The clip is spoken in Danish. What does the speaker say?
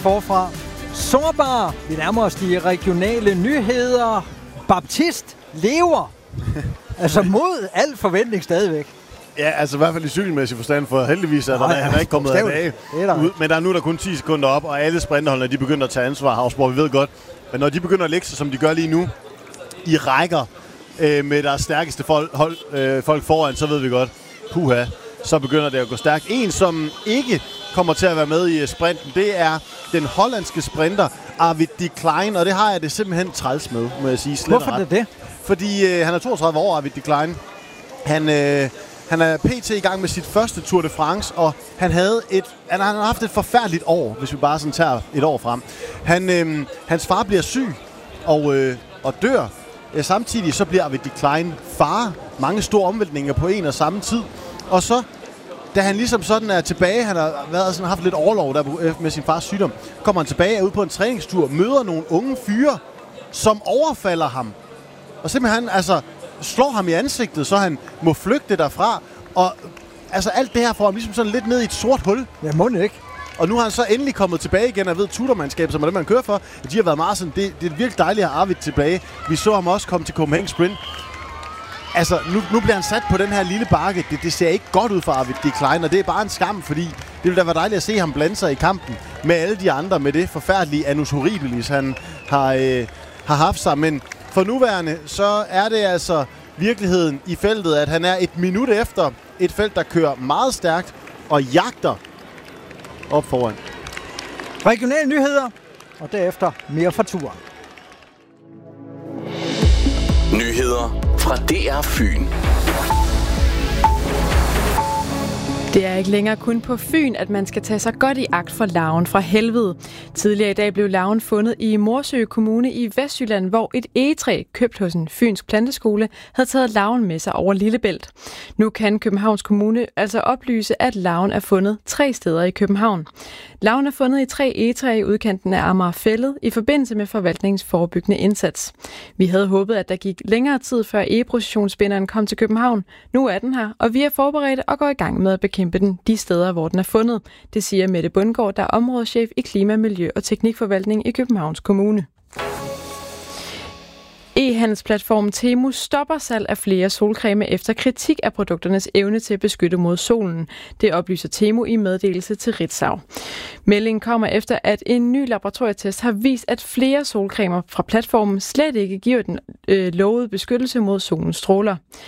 forfra. Sårbar. Vi nærmer os de regionale nyheder. Baptist lever. Altså mod al forventning stadigvæk. Ja, altså i hvert fald i cykelmæssig forstand, for heldigvis er han er ikke kommet af dage. Men der er nu der kun 10 sekunder op, og alle sprinterholdene, de begynder at tage ansvar. Havsborg, vi ved godt. Men når de begynder at lægge sig, som de gør lige nu, i rækker med deres stærkeste folk foran, så ved vi godt, puha, så begynder det at gå stærkt. En, som ikke kommer til at være med i sprinten, det er den hollandske sprinter Arvid de Klein, og det har jeg det simpelthen træls med, må jeg sige. Hvorfor er det? Fordi han er 32 år, Arvid de Klein. Han er pt. I gang med sit første Tour de France, og han har haft et forfærdeligt år, hvis vi bare sådan tager et år frem. Hans far bliver syg og dør. Samtidig så bliver Arvid de Klein far. Mange store omvæltninger på en og samme tid. Og så, da han ligesom sådan er tilbage, han har haft lidt orlov der med sin fars sygdom, kommer han tilbage, er ude på en træningstur, møder nogle unge fyre, som overfalder ham. Og simpelthen slår ham i ansigtet, så han må flygte derfra. Og altså alt det her får ham ligesom sådan lidt ned i et sort hul. Ja, må det ikke. Og nu har han så endelig kommet tilbage igen, og ved tutormandskab, som er det, man kører for. De har været meget sådan, det er virkelig dejligt at have Arvid tilbage. Vi så ham også komme til Copenhagen Sprint. Altså, nu bliver han sat på den her lille bakke. Det ser ikke godt ud for Arvid de Klein, og det er bare en skam, fordi det ville da være dejligt at se ham blande sig i kampen med alle de andre, med det forfærdelige annus horribilis, han har haft sig. Men for nuværende, så er det altså virkeligheden i feltet, at han er et minut efter et felt, der kører meget stærkt og jagter op foran. Regionale nyheder, og derefter mere fra turen. Nyheder fra DR Fyn. Det er ikke længere kun på Fyn, at man skal tage sig godt i agt for larven fra helvede. Tidligere i dag blev larven fundet i Morsø Kommune i Vestjylland, hvor et egetræ, købt hos en fynsk planteskole, havde taget larven med sig over Lillebælt. Nu kan Københavns Kommune altså oplyse, at larven er fundet 3 steder i København. Larven er fundet i 3 egetræ i udkanten af Amagerfælled i forbindelse med forvaltningens forebyggende indsats. Vi havde håbet, at der gik længere tid før egeprocessionsspinderen kom til København. Nu er den her, og vi er forberedt og går i gang med at bekæmpe den de steder, hvor den er fundet. Det siger Mette Bundgaard, der er områdeschef i Klima, Miljø og Teknikforvaltning i Københavns Kommune. E-handelsplatformen Temu stopper salg af flere solcreme efter kritik af produkternes evne til at beskytte mod solen. Det oplyser Temu i meddelelse til Ritzau. Meldingen kommer efter, at en ny laboratorietest har vist, at flere solcremer fra platformen slet ikke giver den lovede beskyttelse mod solens stråler.